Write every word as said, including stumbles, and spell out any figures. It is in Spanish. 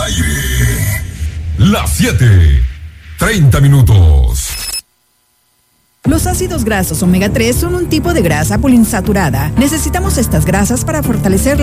aire. Las siete, treinta minutos. Los ácidos grasos omega tres son un tipo de grasa poliinsaturada. Necesitamos estas grasas para fortalecer